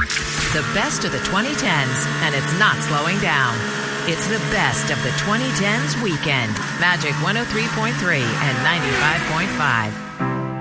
The best of the 2010s, and it's not slowing down. It's the best of the 2010s weekend. Magic 103.3 and 95.5.